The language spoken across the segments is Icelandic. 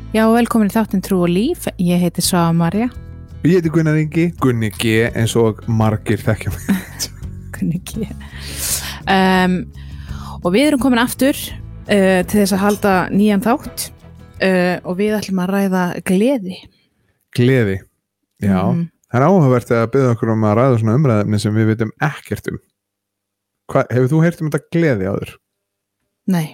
Já, velkomin í þáttinn Trú og líf. Ég heiti Svava María. Ég heiti Gunnar Ingi, Gunni G eins og margir þekkja mig. Gunni G. Og við erum komin aftur til þess að halda nýjan þátt og við ætlum að ræða gleði. Gleði, já. Það áhugavert að biðja okkur að ræða svona umræðefni sem við vitum ekkert Hefur þú heyrt þetta gleði áður? Nei.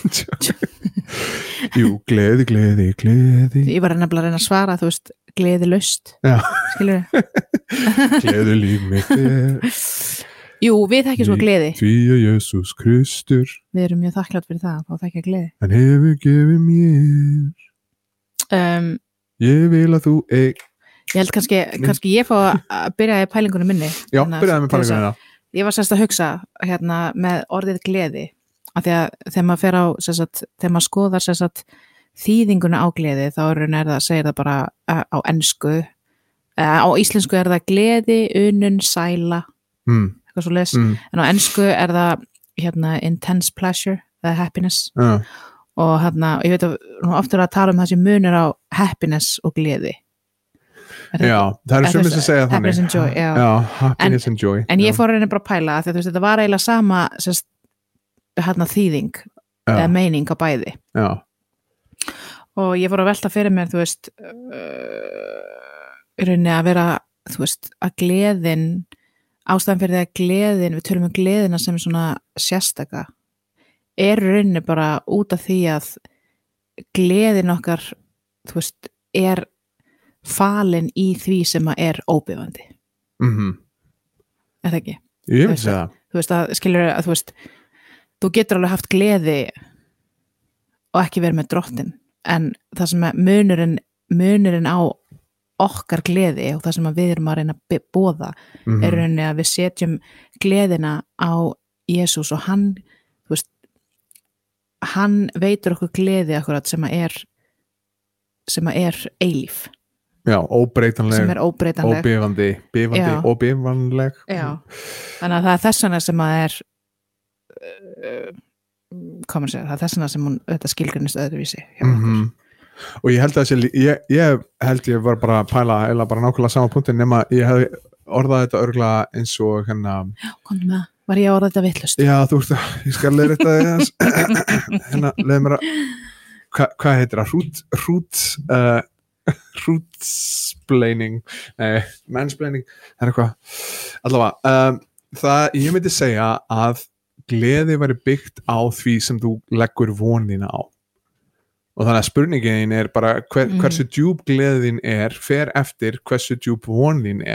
Jú, gleði. Ég var nefnilega að reyna að svara, þú veist, gleði laust. Já. Skilur við? Gleði líf mitt Jú, við þekkjum svo gleði. Því að Jesús Kristur Við erum mjög þakklátt fyrir það að þekkja gleði. Hann hefur gefið mér Ég vil að þú Ég held kannski ég fá að byrja í pælingunum minni. Já, byrjaði með pælingunum minna. Ég var sérst að hugsa með orðið gleði af því að þegar maður fer á þegar maður skoðar þýðinguna á gleði þá segir það bara á ensku á íslensku það gleði, unun, sæla eitthvað svo les en á ensku það intense pleasure eða happiness og ég veit að ofta að tala það sem munur á happiness og gleði. Já, það sumir sem segja þannig happiness and joy, já, happiness and joy en ég fór að reyna bara að pæla því að þetta var eiginlega sama þýðing eða meining á bæði já. Og ég fór að velta fyrir mér í rauninni að vera að gleðin ástæðan fyrir því að gleðin við tölum gleðina sem svona sérstaka rauninni bara út af því að gleðin okkar er falin í því sem óbifandi er það ekki? Ég vil segja það skilur að þú getur alveg haft gleði og ekki verið með drottin en það sem munurinn á okkar gleði og það sem við erum að reyna að boða rauninni að við setjum gleðina á Jesús og hann veitur okkur gleði akkurat sem eilíf Já, óbreytanleg sem óbreytanleg óbifanleg Já, þannig að það þess vegna sem hvað maður segja það þess vegna sem þetta skilgreinist öðruvísi hjá okkur og ég held að ég var bara að pæla eða bara nákvæmlega sama punktin nema ég hef orðað þetta örgulega eins og komdu með það, var ég að orða þetta vitlaust? Já, þú veist það, ég skal leira þetta leið mér að hvað heitir það? Rootsplaining mansplaining það eitthvað allavega, ég myndi segja að gleði væri byggt á því sem þú leggur vonina á og þannig að spurningin bara hversu djúp gleðin fer eftir hversu djúp vonin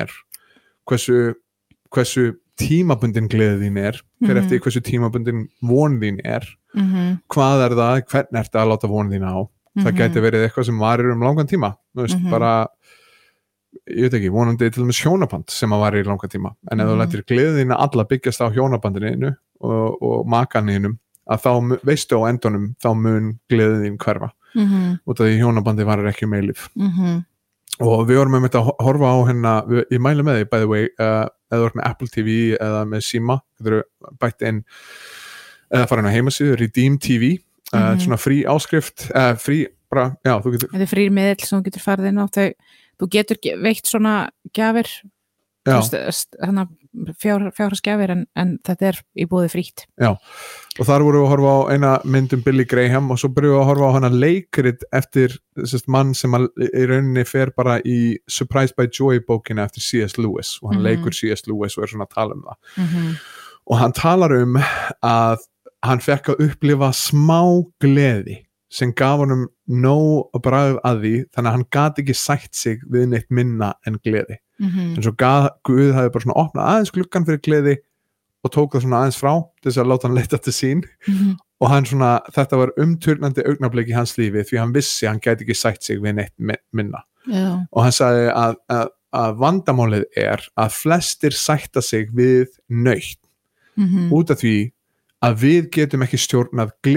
hversu tímabundin gleðin fer eftir hversu tímabundin vonin hvað það, hvernig ertu að láta vonin á það gæti verið eitthvað sem varir langan tíma bara, ég veit ekki vonandi til og með hjónaband sem að varir í langan tíma en ef þú lætur gleðina alla byggjast á hjónabandinu og makaninum að þá veistu á endunum þá mun gleðin hverfa út af því hjónabandi varir ekki meilif og við vorum með þetta að horfa á ég mæli með því by the way eða þú ert með Apple TV eða með Sima getur bætt inn eða fara inn á heimasíðu Redeem TV svona frí áskrift frí bara, já, þú getur þetta frýr miðill sem þú getur farið inn á þú getur veitt svona gjafir fjárhagsgjafir en þetta í boði frítt já, og þar vorum við að horfa á eina mynd Billy Graham og svo byrjuðum við að horfa á hana leikrit eftir mann sem í rauninni fer bara í Surprised by Joy bókina eftir C.S. Lewis og hann leikur C.S. Lewis og svona að tala það og hann talar að hann fekk að upplifa smá gleði sem gaf honum nóg bragð að því þannig að hann gat ekki sætt sig við neitt minna en gleði en svo Guð hafði bara svona opnað aðeins gluggan fyrir gleði og tók það svona aðeins frá til þess að láta hann leita til sín og hann svona, þetta var umturnandi augnablik í hans lífi því hann vissi hann gæti ekki sætt sig við neitt minna og hann sagði að vandamálið að flestir sætta sig við nautt út af því að við getum ekki stjórnað